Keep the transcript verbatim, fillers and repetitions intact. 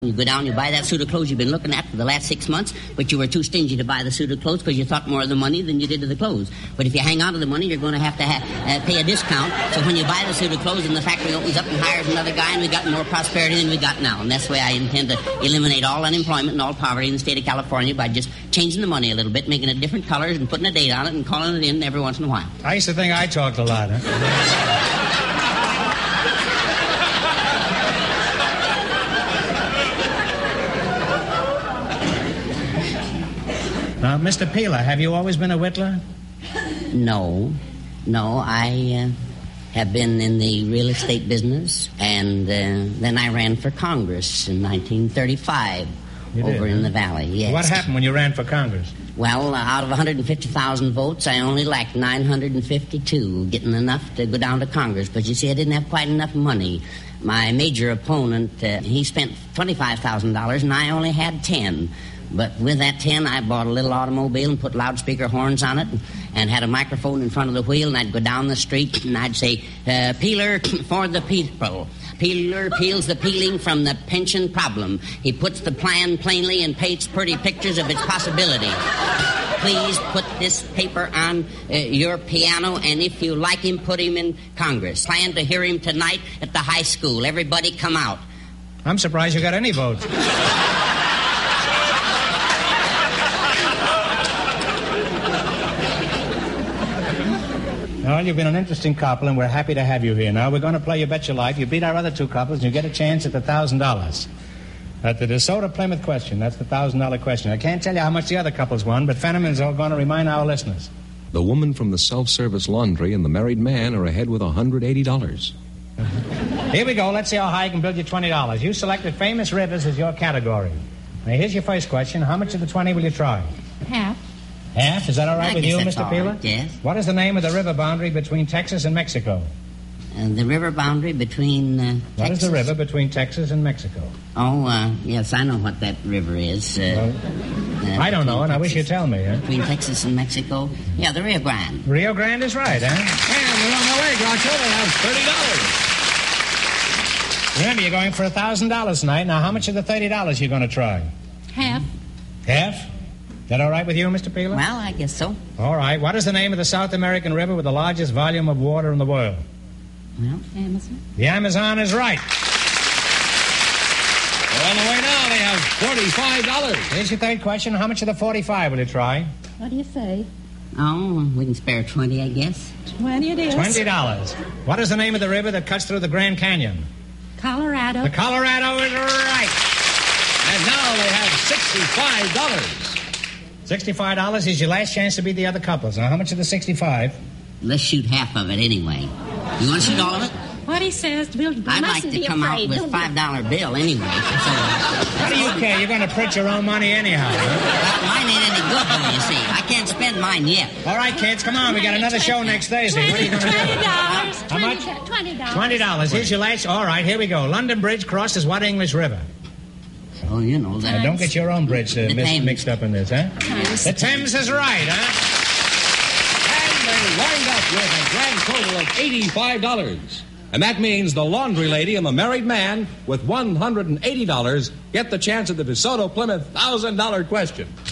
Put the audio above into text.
You go down, you buy that suit of clothes you've been looking at for the last six months, but you were too stingy to buy the suit of clothes because you thought more of the money than you did of the clothes. But if you hang on to the money, you're going to have to ha- uh, pay a discount. So when you buy the suit of clothes and the factory opens up and hires another guy, and we got more prosperity than we got now. And that's the way I intend to eliminate all unemployment and all poverty in the state of California by just changing the money a little bit, making it different colors and putting a date on it and calling it in every once in a while. I used to think I talked a lot, huh? Now, Mister Peeler, have you always been a whittler? No. No, I uh, have been in the real estate business, and uh, then I ran for Congress in nineteen thirty-five you over did, in huh? the valley. Yes. What happened when you ran for Congress? Well, uh, out of one hundred fifty thousand votes, I only lacked nine hundred fifty-two, getting enough to go down to Congress. But you see, I didn't have quite enough money. My major opponent, uh, he spent twenty-five thousand dollars, and I only had ten. But with that ten, I bought a little automobile and put loudspeaker horns on it and, and had a microphone in front of the wheel, and I'd go down the street and I'd say, uh, Peeler for the people. Peeler peels the peeling from the pension problem. He puts the plan plainly and paints pretty pictures of its possibility. Please put this paper on uh, your piano, and if you like him, put him in Congress. Plan to hear him tonight at the high school. Everybody come out. I'm surprised you got any votes. Well, you've been an interesting couple, and we're happy to have you here. Now, we're going to play You Bet Your Life. You beat our other two couples, and you get a chance at the one thousand dollars. At the DeSoto Plymouth question, that's the one thousand dollars question. I can't tell you how much the other couples won, but Fenneman's going to remind our listeners. The woman from the self-service laundry and the married man are ahead with one hundred eighty dollars. Here we go. Let's see how high I can build you twenty dollars. You selected famous rivers as your category. Now, here's your first question. How much of the twenty will you try? Half. Half? Is that all right I with guess you, that's Mister all Peeler? right, yes. What is the name of the river boundary between Texas and Mexico? Uh, the river boundary between uh, Texas... What is the river between Texas and Mexico? Oh, uh, yes, I know what that river is. Uh, well, uh, I don't know, and Texas, I wish you'd tell me. Huh? Between Texas and Mexico? Yeah, the Rio Grande. Rio Grande is right, huh? And they're on their way, Groucho. They have thirty dollars. Remember, you're going for one thousand dollars tonight. Now, how much of the thirty dollars are you going to try? Half. Half? Is that all right with you, Mister Peeler? Well, I guess so. All right. What is the name of the South American river with the largest volume of water in the world? Well, Amazon. The Amazon is right. They're on the way now. They have forty-five dollars. Here's your third question. How much of the forty-five will you try? What do you say? Oh, we can spare twenty, I guess. Twenty it is. Twenty dollars. What is the name of the river that cuts through the Grand Canyon? Colorado. The Colorado is right. And now they have sixty-five dollars. Sixty-five dollars is your last chance to beat the other couples. Now, how much of the sixty-five? Let's shoot half of it anyway. You want to shoot all of it? What he says, Bill. I'd like to come out with a five dollar bill anyway. So, what do you care? You're going to print your own money anyhow. Well, mine ain't any good, though, you see. I can't spend mine yet. All right, kids, come on. We got another show next Thursday. What are you going to do? Twenty dollars. How much? Twenty dollars. Twenty dollars. Here's your last. All right, here we go. London Bridge crosses what English river? Oh, you know that. Now, don't get your own bridge uh, mis- mixed up in this, huh? Thames. The Thames is right, huh? And they wind up with a grand total of eighty-five dollars. And that means the laundry lady and the married man with one hundred eighty dollars get the chance at the DeSoto Plymouth one thousand dollars question.